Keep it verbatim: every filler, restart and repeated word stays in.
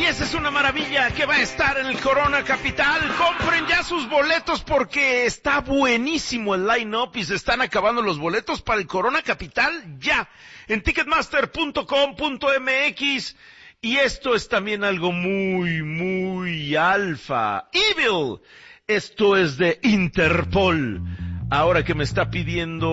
esa es una maravilla que va a estar en el Corona Capital. Compren ya sus boletos porque está buenísimo el line-up y se están acabando los boletos para el Corona Capital ya en ticketmaster punto com punto m x. Y esto es también algo muy, muy alfa. Evil. Esto es de Interpol. Ahora que me está pidiendo